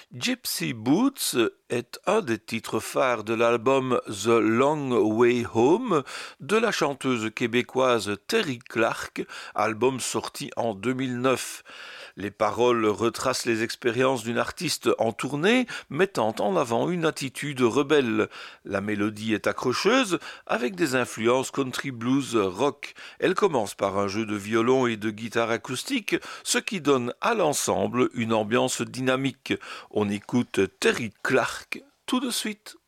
Gypsy Boots est un des titres phares de l'album The Long Way Home de la chanteuse québécoise Terry Clark, album sorti en 2009. Les paroles retracent les expériences d'une artiste en tournée, mettant en avant une attitude rebelle. La mélodie est accrocheuse, avec des influences country blues rock. Elle commence par un jeu de violon et de guitare acoustique, ce qui donne à l'ensemble une ambiance dynamique. On écoute Terry Clark tout de suite.